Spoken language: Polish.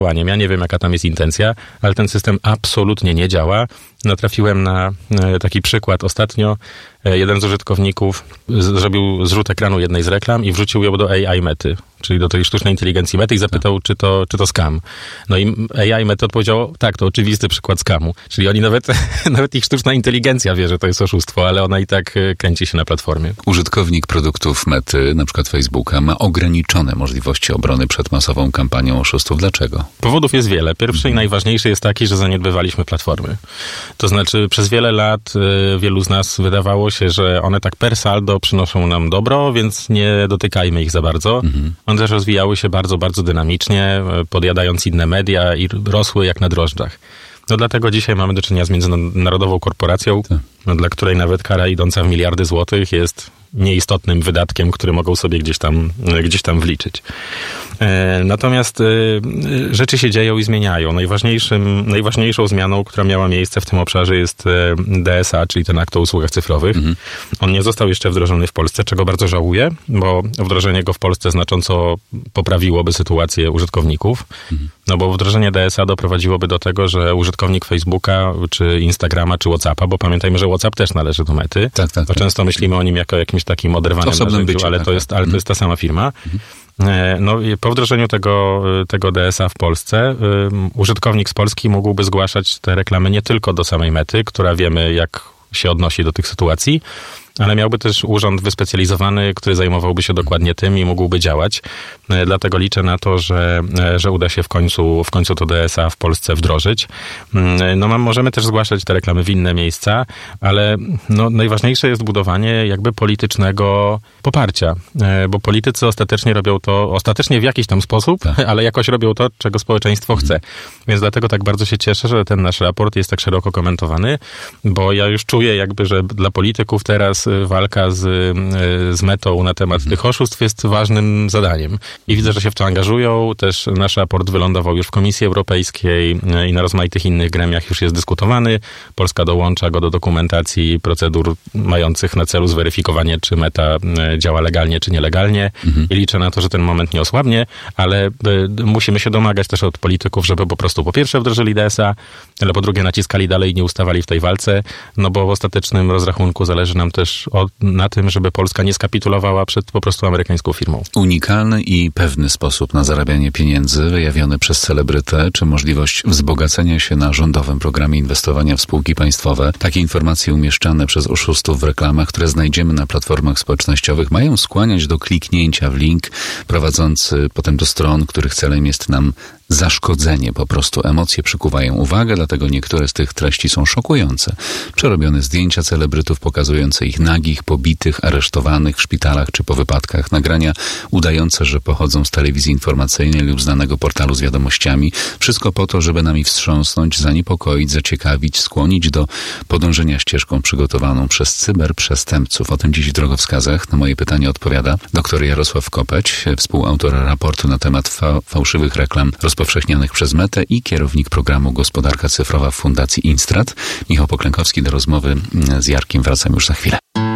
Ja nie wiem, jaka tam jest intencja, ale ten system absolutnie nie działa. Natrafiłem na taki przykład ostatnio. Jeden z użytkowników zrobił zrzut ekranu jednej z reklam i wrzucił ją do AI Mety, czyli do tej sztucznej inteligencji Mety i zapytał, czy to scam. No i AI Mety odpowiedział, tak, to oczywisty przykład scamu. Czyli oni nawet ich sztuczna inteligencja wie, że to jest oszustwo, ale ona i tak kręci się na platformie. Użytkownik produktów Mety, na przykład Facebooka, ma ograniczone możliwości obrony przed masową kampanią oszustów. Dlaczego? Powodów jest wiele. Pierwszy i najważniejszy jest taki, że zaniedbywaliśmy platformy. To znaczy przez wiele lat wielu z nas wydawało się, że one tak per saldo przynoszą nam dobro, więc nie dotykajmy ich za bardzo. One też rozwijały się bardzo, bardzo dynamicznie, podjadając inne media i rosły jak na drożdżach. No dlatego dzisiaj mamy do czynienia z międzynarodową korporacją, dla której nawet kara idąca w miliardy złotych jest nieistotnym wydatkiem, który mogą sobie gdzieś tam wliczyć. Natomiast rzeczy się dzieją i zmieniają. Najważniejszą zmianą, która miała miejsce w tym obszarze jest DSA, czyli ten akt o usługach cyfrowych. On nie został jeszcze wdrożony w Polsce, czego bardzo żałuję, bo wdrożenie go w Polsce znacząco poprawiłoby sytuację użytkowników. No bo wdrożenie DSA doprowadziłoby do tego, że użytkownik Facebooka, czy Instagrama, czy WhatsAppa, bo pamiętajmy, że WhatsApp też należy do Mety. Tak. Często myślimy o nim jako jakimś takim oderwanym narzędziu, ale to jest ta sama firma. No i po wdrożeniu tego DSA w Polsce użytkownik z Polski mógłby zgłaszać te reklamy nie tylko do samej Mety, która wiemy, jak się odnosi do tych sytuacji, ale miałby też urząd wyspecjalizowany, który zajmowałby się dokładnie tym i mógłby działać. Dlatego liczę na to, że uda się w końcu to DSA w Polsce wdrożyć. No, możemy też zgłaszać te reklamy w inne miejsca, ale no, najważniejsze jest budowanie jakby politycznego poparcia, bo politycy ostatecznie w jakiś tam sposób, ale jakoś robią to, czego społeczeństwo chce. Więc dlatego tak bardzo się cieszę, że ten nasz raport jest tak szeroko komentowany, bo ja już czuję jakby, że dla polityków teraz walka z Metą na temat tych oszustw jest ważnym zadaniem. I widzę, że się w to angażują. Też nasz raport wylądował już w Komisji Europejskiej i na rozmaitych innych gremiach już jest dyskutowany. Polska dołącza go do dokumentacji procedur mających na celu zweryfikowanie, czy Meta działa legalnie, czy nielegalnie. I liczę na to, że ten moment nie osłabnie, ale musimy się domagać też od polityków, żeby po prostu po pierwsze wdrożyli DSA, ale po drugie naciskali dalej i nie ustawali w tej walce, no bo w ostatecznym rozrachunku zależy nam też na tym, żeby Polska nie skapitulowała przed po prostu amerykańską firmą. Unikalny i pewny sposób na zarabianie pieniędzy wyjawiony przez celebrytę, czy możliwość wzbogacenia się na rządowym programie inwestowania w spółki państwowe. Takie informacje umieszczane przez oszustów w reklamach, które znajdziemy na platformach społecznościowych, mają skłaniać do kliknięcia w link prowadzący potem do stron, których celem jest nam zaszkodzenie. Po prostu emocje przykuwają uwagę, dlatego niektóre z tych treści są szokujące. Przerobione zdjęcia celebrytów pokazujące ich nagich, pobitych, aresztowanych w szpitalach czy po wypadkach, nagrania udające, że pochodzą z telewizji informacyjnej lub znanego portalu z wiadomościami. Wszystko po to, żeby nami wstrząsnąć, zaniepokoić, zaciekawić, skłonić do podążenia ścieżką przygotowaną przez cyberprzestępców. O tym dziś w drogowskazach na moje pytanie odpowiada dr Jarosław Kopeć, współautor raportu na temat fałszywych reklam rozpowszechnianych przez Metę i kierownik programu Gospodarka Cyfrowa w Fundacji Instrat. Michał Poklękowski. Do rozmowy z Jarkiem wracam już za chwilę.